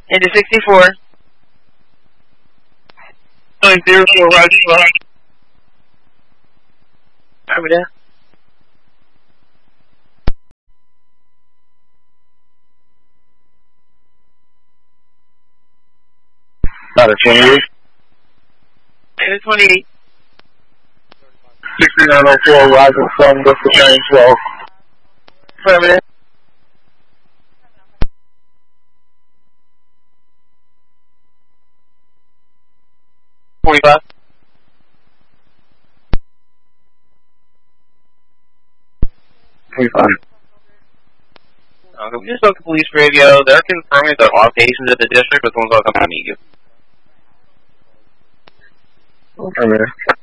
Into 64. 904, Roger, Roger. Copy that. Not a 28. Into 28. 6904, Roger, from the train 12. Affirmative. We just spoke to police radio. They're confirming that all patients at the district, but someone's going to come out and meet you. Affirmative.